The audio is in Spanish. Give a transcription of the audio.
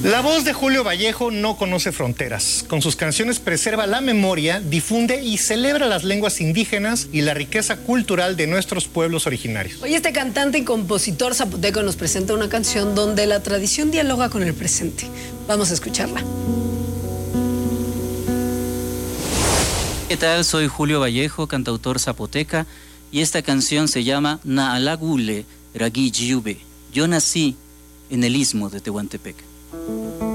La voz de Julio Vallejo no conoce fronteras. Con sus canciones preserva la memoria, difunde y celebra las lenguas indígenas y la riqueza cultural de nuestros pueblos originarios. Hoy este cantante y compositor zapoteco nos presenta una canción donde la tradición dialoga con el presente. Vamos a escucharla. ¿Qué tal? Soy Julio Vallejo, cantautor zapoteca, y esta canción se llama Naalagule Ragui Yube. Yo nací en el istmo de Tehuantepec.